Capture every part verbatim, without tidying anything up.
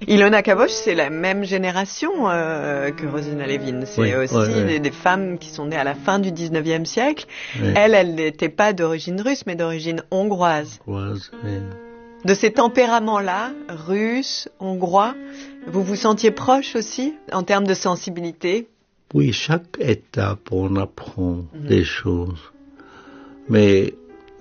Ilona Cabot, c'est la même génération euh, que Rosina Levin. C'est oui, aussi ouais, ouais. Des, des femmes qui sont nées à la fin du dix-neuvième siècle. Oui. Elle, elle n'était pas d'origine russe, mais d'origine hongroise. Hongroise, oui. De ces tempéraments-là, russe, hongrois, vous vous sentiez proche aussi en termes de sensibilité? Oui, chaque étape, on apprend mmh. des choses. Mais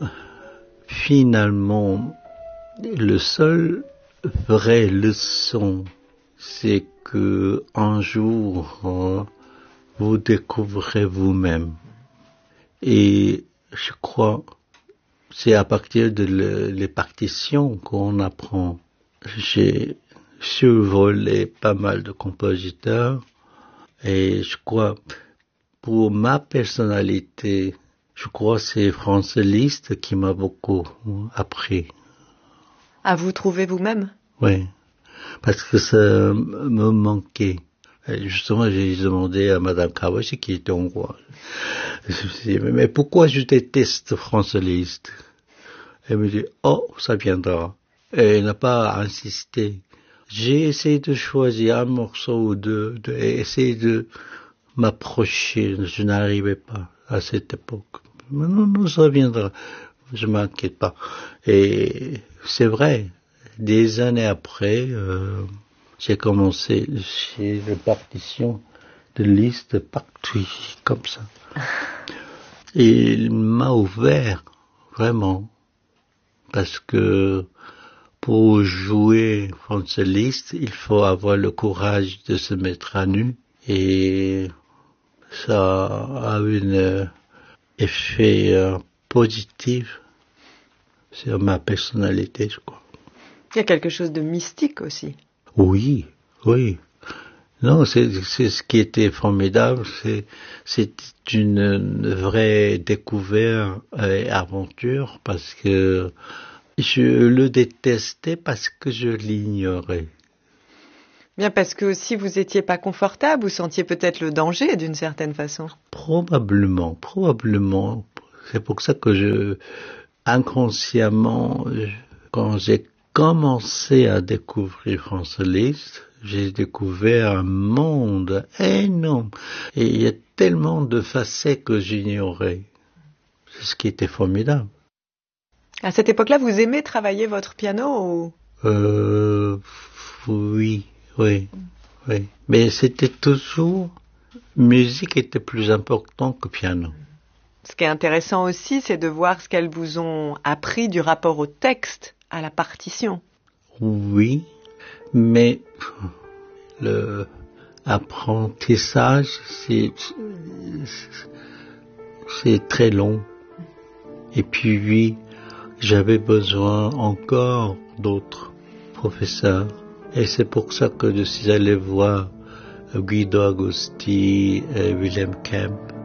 finalement, le seul vraie leçon, c'est que un jour, euh, vous découvrez vous-même. Et je crois, c'est à partir de le, les partitions qu'on apprend. J'ai survolé pas mal de compositeurs et je crois, pour ma personnalité, je crois que c'est Franz Liszt qui m'a beaucoup appris. À vous trouver vous-même? Oui, parce que ça me manquait. Et justement, j'ai demandé à Madame Kawashi, qui était hongroise, je me suis dit, mais pourquoi je déteste Franz Liszt? Elle me dit, oh, ça viendra. Et elle n'a pas insisté. J'ai essayé de choisir un morceau ou deux, de, essayer de m'approcher. Je n'arrivais pas à cette époque. Mais non, non, ça viendra. Je m'inquiète pas. Et c'est vrai. Des années après, euh, j'ai commencé chez les partitions de Liszt partout, comme ça. Et il m'a ouvert, vraiment. Parce que pour jouer Franz Liszt, il faut avoir le courage de se mettre à nu. Et ça a un effet euh, positif sur ma personnalité, je crois. Il y a quelque chose de mystique aussi. Oui, oui. Non, c'est, c'est ce qui était formidable. C'est, c'est une, une vraie découverte et aventure parce que je le détestais parce que je l'ignorais. Bien, parce que si vous étiez pas confortable, vous sentiez peut-être le danger d'une certaine façon. Probablement, probablement. C'est pour ça que je, inconsciemment, je, quand j'ai commencé à découvrir Franz Liszt, j'ai découvert un monde énorme. Et il y a tellement de facettes que j'ignorais. C'est ce qui était formidable. À cette époque-là, vous aimez travailler votre piano ou... Euh, oui, oui, oui. Mais c'était toujours... Musique était plus important que piano. Ce qui est intéressant aussi, c'est de voir ce qu'elles vous ont appris du rapport au texte, à la partition. Oui, mais le apprentissage, c'est, c'est très long. Et puis oui, j'avais besoin encore d'autres professeurs. Et c'est pour ça que je suis allé voir Guido Agosti et Wilhelm Kempf.